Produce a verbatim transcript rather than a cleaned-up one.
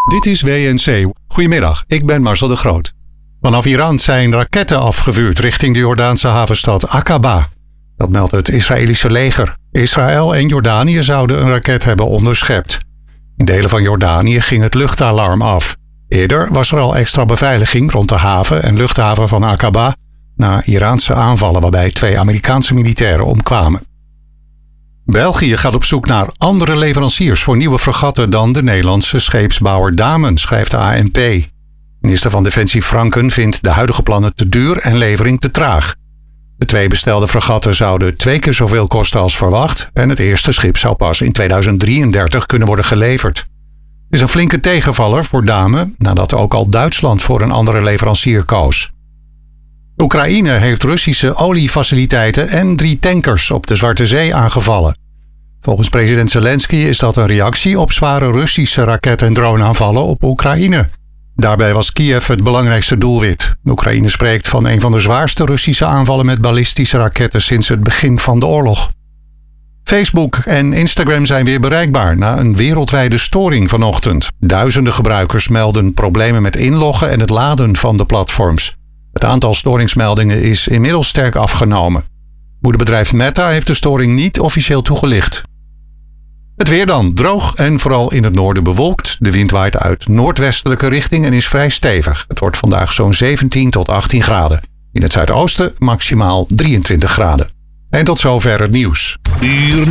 Dit is W N C. Goedemiddag, ik ben Marcel de Groot. Vanaf Iran zijn raketten afgevuurd richting de Jordaanse havenstad Aqaba. Dat meldt het Israëlische leger. Israël en Jordanië zouden een raket hebben onderschept. In delen van Jordanië ging het luchtalarm af. Eerder was er al extra beveiliging rond de haven en luchthaven van Aqaba na Iraanse aanvallen waarbij twee Amerikaanse militairen omkwamen. België gaat op zoek naar andere leveranciers voor nieuwe fregatten dan de Nederlandse scheepsbouwer Damen, schrijft de A N P. Minister van Defensie Franken vindt de huidige plannen te duur en levering te traag. De twee bestelde fregatten zouden twee keer zoveel kosten als verwacht en het eerste schip zou pas in tweeduizend drieëndertig kunnen worden geleverd. Het is een flinke tegenvaller voor Damen nadat ook al Duitsland voor een andere leverancier koos. Oekraïne heeft Russische oliefaciliteiten en drie tankers op de Zwarte Zee aangevallen. Volgens president Zelensky is dat een reactie op zware Russische raket- en droneaanvallen op Oekraïne. Daarbij was Kiev het belangrijkste doelwit. Oekraïne spreekt van een van de zwaarste Russische aanvallen met ballistische raketten sinds het begin van de oorlog. Facebook en Instagram zijn weer bereikbaar na een wereldwijde storing vanochtend. Duizenden gebruikers melden problemen met inloggen en het laden van de platforms. Het aantal storingsmeldingen is inmiddels sterk afgenomen. Moederbedrijf Meta heeft de storing niet officieel toegelicht. Het weer dan, droog en vooral in het noorden bewolkt. De wind waait uit noordwestelijke richting en is vrij stevig. Het wordt vandaag zo'n zeventien tot achttien graden. In het zuidoosten maximaal drieëntwintig graden. En tot zover het nieuws.